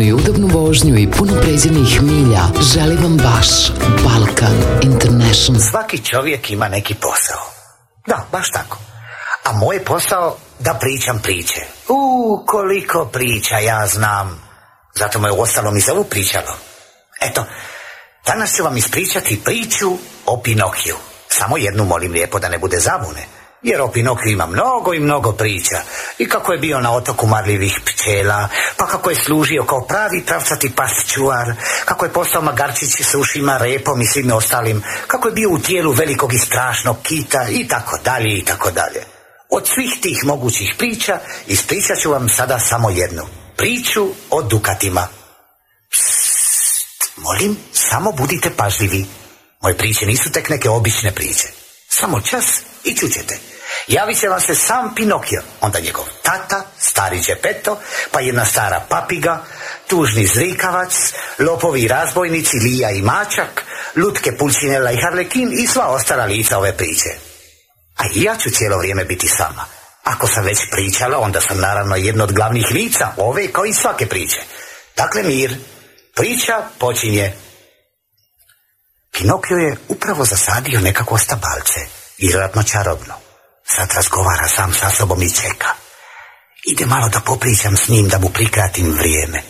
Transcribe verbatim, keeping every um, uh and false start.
I udobnu vožnju i puno pređenih milja želi vam baš Balkan International. Svaki čovjek ima neki posao. Da, baš tako. A moj je posao da pričam priče. Uuu, koliko priča ja znam. Zato me ostalo mi zovu pričalo. Eto, danas ću vam ispričati priču o Pinokiju. Samo jednu molim lijepo da ne bude zabune. Jer o Pinokiju ima mnogo i mnogo priča. I kako je bio na otoku marljivih pčela, pa kako je služio kao pravi pravcati pasčuvar, kako je postao magarčić s ušima, repom i svim ostalim, kako je bio u tijelu velikog i strašnog kita i tako dalje i tako dalje. Od svih tih mogućih priča ispričat ću vam sada samo jednu. Priču o dukatima. Psst, molim, samo budite pažljivi. Moje priče nisu tek neke obične priče. Samo čas i čućete. Javit će vam se sam Pinokio, onda njegov tata, stari Geppetto, pa jedna stara papiga, tužni zrikavac, lopovi i razbojnici, Lija i Mačak, lutke Pulcinella i Harlekin i sva ostala lica ove priče. A i ja ću cijelo vrijeme biti s vama. Ako sam već pričala, onda sam naravno jedno od glavnih lica, ove kao i svake priče. Dakle, mir. Priča počinje. Pinokio je upravo zasadio nekako stabalce, vjerojatno čarobno. Sad razgovara sam sa sobom i čeka. Ide malo da popričam s njim, da mu prikratim vrijeme.